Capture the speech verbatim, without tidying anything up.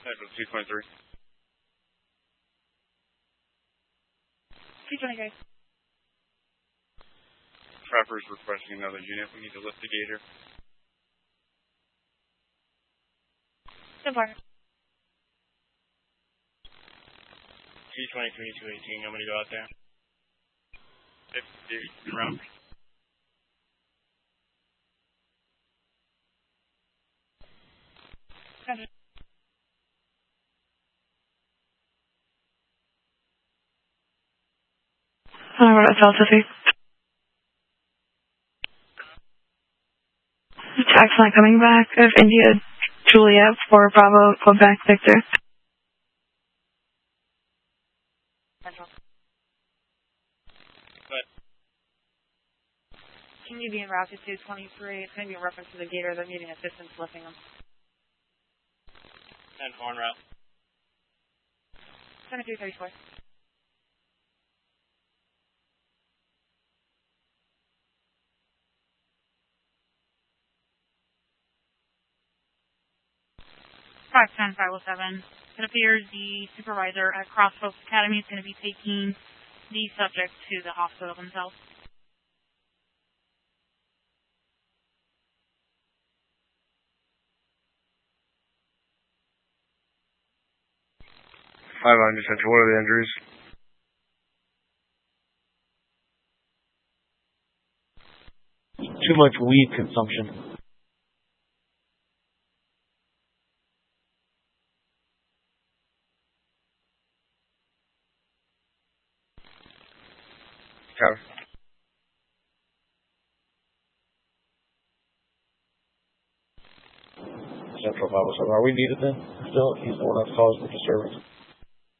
Central two twenty-three. two twenty, guys. Trapper's requesting another unit. We need to lift the gator. So far. two twenty-three, two eighteen, I'm going to go out there. fifty, around. Gotcha. Uh, what about Delta three? Jack's not coming back. If India, Juliet, for Bravo, Quebec, Victor. But Can you be en route to two twenty-three? It's going to be in reference to the gator. They're needing assistance lifting them. ten four en route. seventy-three thirty-four. five ten, five oh seven. It appears the supervisor at Crossroads Academy is going to be taking the subject to the hospital themselves. five hundred Central, what are the injuries? Too much weed consumption. Copy. Central five oh seven. Are we needed then? Still, he's the one that's caused the disturbance.